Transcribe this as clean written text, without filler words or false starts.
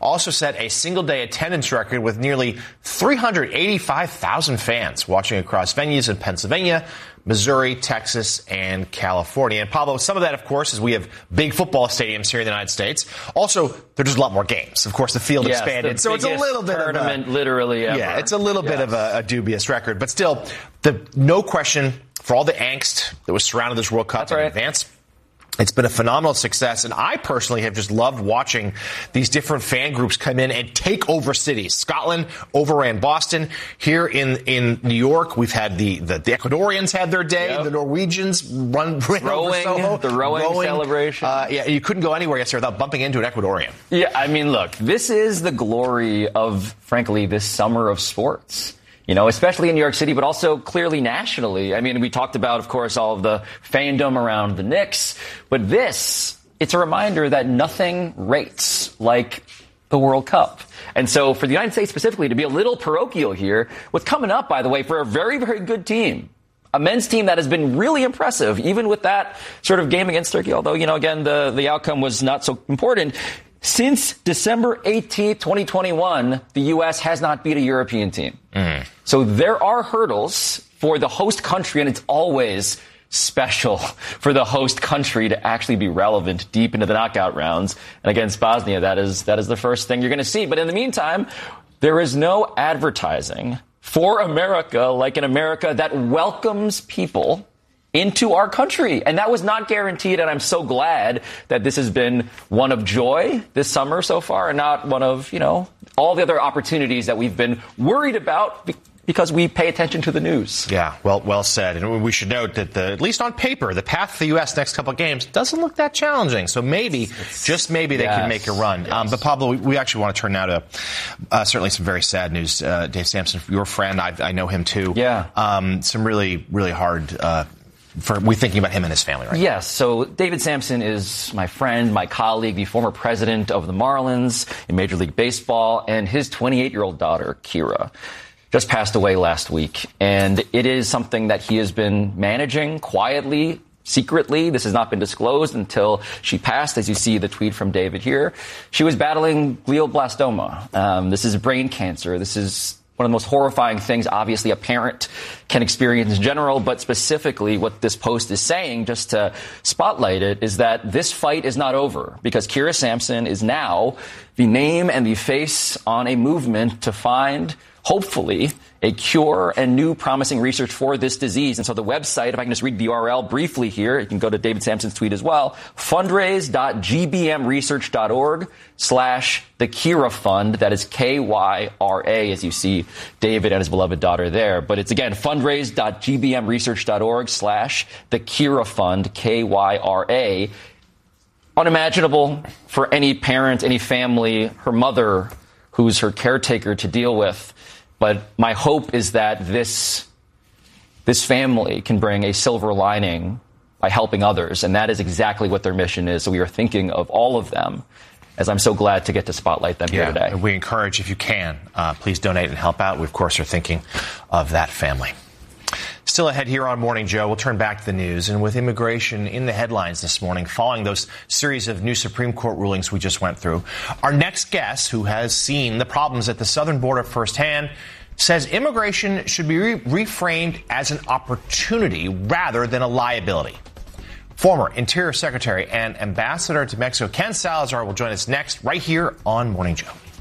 also set a single-day attendance record with nearly 385,000 fans watching across venues in Pennsylvania, Missouri, Texas, and California. And Pablo, some of that, of course, is we have big football stadiums here in the United States. Also, there's just a lot more games. Of course, the field expanded, so it's a little bit of a literally ever. Yeah, it's a little bit of a dubious record, but still, no question for all the angst that was surrounding this World Cup in advance. It's been a phenomenal success, and I personally have just loved watching these different fan groups come in and take over cities. Scotland overran Boston. Here in New York, we've had the Ecuadorians had their day. Yep. The Norwegians ran over Soho. The rowing celebration. Yeah, you couldn't go anywhere yesterday without bumping into an Ecuadorian. Yeah, I mean, look, this is the glory of, frankly, this summer of sports. You know, especially in New York City, but also clearly nationally. I mean, we talked about, of course, all of the fandom around the Knicks. But it's a reminder that nothing rates like the World Cup. And so for the United States specifically, to be a little parochial here, what's coming up, by the way, for a very, very good team. A men's team that has been really impressive, even with that sort of game against Turkey. Although, you know, again, the outcome was not so important. Since December 18th, 2021, the U.S. has not beat a European team. So there are hurdles for the host country, and it's always special for the host country to actually be relevant deep into the knockout rounds. And against Bosnia, that is the first thing you're going to see. But in the meantime, there is no advertising for America like an America that welcomes people into our country. And that was not guaranteed, and I'm so glad that this has been one of joy this summer so far and not one of, you know, all the other opportunities that we've been worried about because we pay attention to the news. Yeah, well said. And we should note that at least on paper, the path to the U.S. next couple of games doesn't look that challenging. So maybe, just maybe, they can make a run. Yes. But Pablo, we actually want to turn now to certainly some very sad news. Dave Sampson, your friend, I know him too. Yeah. Some really, really hard we're thinking about him and his family right now. Yes, so David Sampson is my friend, my colleague, the former president of the Marlins in Major League Baseball, and his 28-year-old daughter, Kira, just passed away last week. And it is something that he has been managing quietly, secretly. This has not been disclosed until she passed, as you see the tweet from David here. She was battling glioblastoma. This is brain cancer. This is one of the most horrifying things, obviously, a parent can experience in general, but specifically what this post is saying, just to spotlight it, is that this fight is not over because Kira Sampson is now the name and the face on a movement to find, hopefully, a cure and new promising research for this disease. And so the website, if I can just read the URL briefly here, you can go to David Sampson's tweet as well, fundraise.gbmresearch.org/the Kira Fund. That is KYRA, as you see David and his beloved daughter there. But it's, again, fundraise.gbmresearch.org/the Kira Fund, KYRA. Unimaginable for any parent, any family, her mother, who's her caretaker, to deal with. But my hope is that this family can bring a silver lining by helping others. And that is exactly what their mission is. So we are thinking of all of them, as I'm so glad to get to spotlight them here today. We encourage, if you can, please donate and help out. We, of course, are thinking of that family. Still ahead here on Morning Joe, we'll turn back to the news. And with immigration in the headlines this morning, following those series of new Supreme Court rulings we just went through, our next guest, who has seen the problems at the southern border firsthand, says immigration should be reframed as an opportunity rather than a liability. Former Interior Secretary and Ambassador to Mexico Ken Salazar will join us next right here on Morning Joe.